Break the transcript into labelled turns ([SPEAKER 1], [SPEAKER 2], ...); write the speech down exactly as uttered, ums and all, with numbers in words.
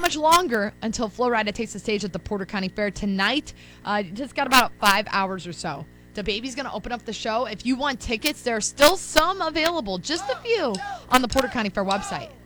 [SPEAKER 1] much longer until Flo Rida takes the stage at the Porter County Fair tonight. Uh, just got about five hours or so. The Baby's going to open up the show. If you want tickets, there are still some available, just a few, on the Porter County Fair website.